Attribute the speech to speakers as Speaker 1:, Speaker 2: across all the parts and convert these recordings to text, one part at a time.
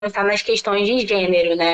Speaker 1: pensar nas questões de gênero, né?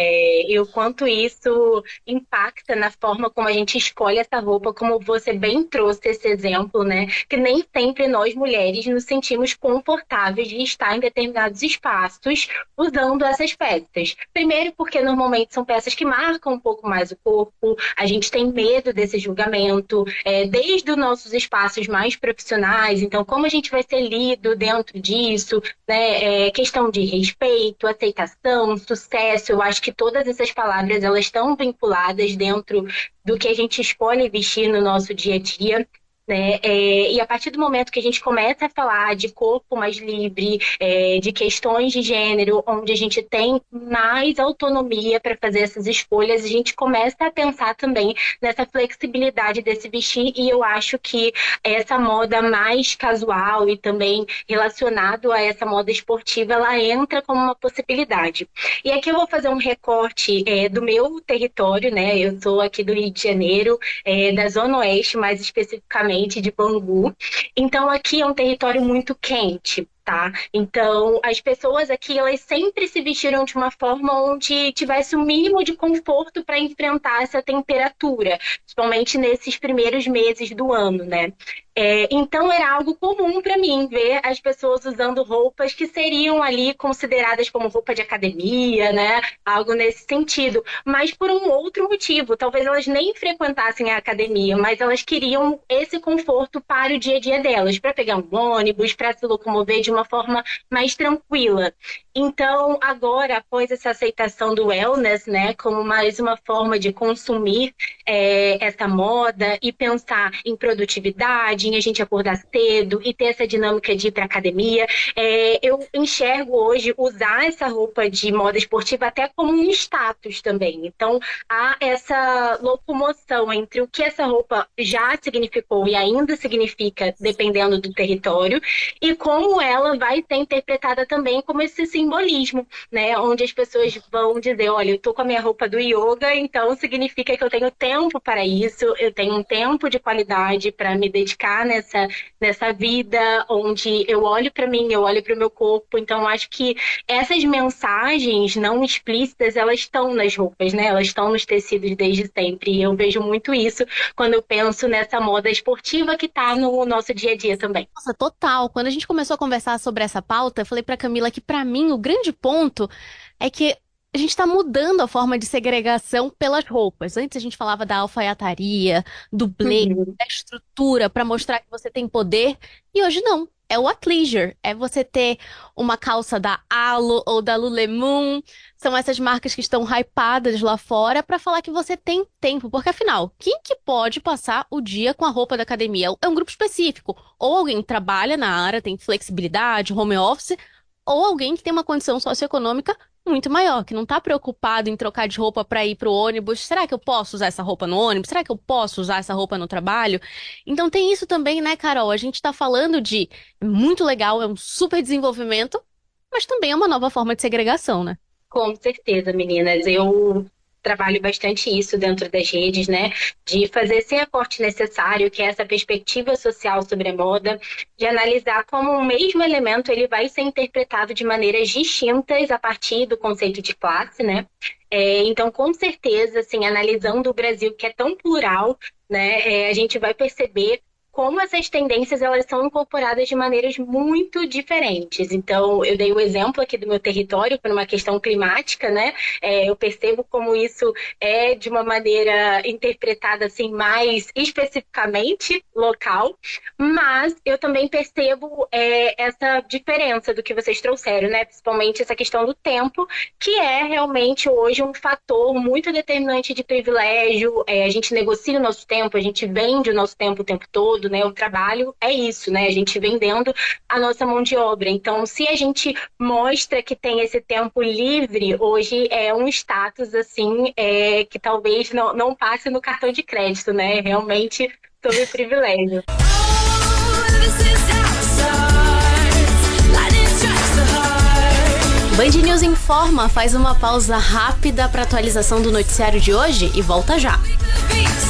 Speaker 1: E o quanto isso impacta na forma como a gente escolhe essa roupa, como você bem trouxe esse exemplo, né? Que nem sempre nós mulheres nos sentimos confortáveis de estar em determinados espaços usando essas peças. Primeiro, porque normalmente são peças que marcam um pouco mais o corpo, a gente tem medo desse julgamento, desde os nossos espaços mais profissionais, então, como a gente vai ser lido dentro disso, né? Questão de respeito, aceitação, sucesso. Eu acho que todas essas palavras elas estão vinculadas dentro do que a gente escolhe vestir no nosso dia a dia. Né? E a partir do momento que a gente começa a falar de corpo mais livre, de questões de gênero, onde a gente tem mais autonomia para fazer essas escolhas, a gente começa a pensar também nessa flexibilidade desse vestir, e eu acho que essa moda mais casual e também relacionado a essa moda esportiva, ela entra como uma possibilidade. E aqui eu vou fazer um recorte do meu território, né? Eu sou aqui do Rio de Janeiro, da Zona Oeste, mais especificamente de Bangu. Então, aqui é um território muito quente. Tá? Então, as pessoas aqui, elas sempre se vestiram de uma forma onde tivesse o mínimo de conforto para enfrentar essa temperatura, principalmente nesses primeiros meses do ano, né? Então, era algo comum para mim ver as pessoas usando roupas que seriam ali consideradas como roupa de academia, né? Algo nesse sentido. Mas por um outro motivo, talvez elas nem frequentassem a academia, mas elas queriam esse conforto para o dia a dia delas, para pegar um ônibus, para se locomover de uma forma mais tranquila. Então, agora, após essa aceitação do wellness, né, como mais uma forma de consumir essa moda e pensar em produtividade, em a gente acordar cedo e ter essa dinâmica de ir para academia, eu enxergo hoje usar essa roupa de moda esportiva até como um status também. Então, há essa locomoção entre o que essa roupa já significou e ainda significa, dependendo do território, e como ela vai ser interpretada também como esse simbolismo, né? Onde as pessoas vão dizer, olha, eu tô com a minha roupa do yoga, então significa que eu tenho tempo para isso, eu tenho um tempo de qualidade para me dedicar nessa vida, onde eu olho para mim, eu olho para o meu corpo. Então, eu acho que essas mensagens não explícitas, elas estão nas roupas, né? Elas estão nos tecidos desde sempre. E eu vejo muito isso quando eu penso nessa moda esportiva que está no nosso dia a dia também.
Speaker 2: Nossa, total. Quando a gente começou a conversar sobre essa pauta, eu falei pra Camila que pra mim o grande ponto é que a gente tá mudando a forma de segregação pelas roupas. Antes a gente falava da alfaiataria, do blazer,
Speaker 1: Uhum.
Speaker 2: da estrutura pra mostrar que você tem poder, e hoje não. É o athleisure, é você ter uma calça da Alo ou da Lululemon. São essas marcas que estão hypadas lá fora pra falar que você tem tempo, porque afinal, quem que pode passar o dia com a roupa da academia? É um grupo específico. Ou alguém que trabalha na área, tem flexibilidade, home office, ou alguém que tem uma condição socioeconômica muito maior, que não tá preocupado em trocar de roupa para ir pro ônibus. Será que eu posso usar essa roupa no ônibus? Será que eu posso usar essa roupa no trabalho? Então tem isso também, né, Carol? A gente tá falando de muito legal, é um super desenvolvimento, mas também é uma nova forma de segregação, né?
Speaker 1: Com certeza, meninas. Eu trabalho bastante isso dentro das redes, né? De fazer esse recorte necessário, que é essa perspectiva social sobre a moda, de analisar como o mesmo elemento ele vai ser interpretado de maneiras distintas a partir do conceito de classe, né? Então, com certeza, assim, analisando o Brasil, que é tão plural, né? A gente vai perceber como essas tendências elas são incorporadas de maneiras muito diferentes. Então, eu dei o exemplo aqui do meu território por uma questão climática, né? Eu percebo como isso é de uma maneira interpretada assim mais especificamente local, mas eu também percebo essa diferença do que vocês trouxeram, né? Principalmente essa questão do tempo, que é realmente hoje um fator muito determinante de privilégio. A gente negocia o nosso tempo, a gente vende o nosso tempo o tempo todo, né? O trabalho é isso, né? A gente vendendo a nossa mão de obra. Então, se a gente mostra que tem esse tempo livre, hoje é um status, assim, que talvez não passe no cartão de crédito, né? Realmente sobre privilégio.
Speaker 2: Band News Informa faz uma pausa rápida para atualização do noticiário de hoje e volta já.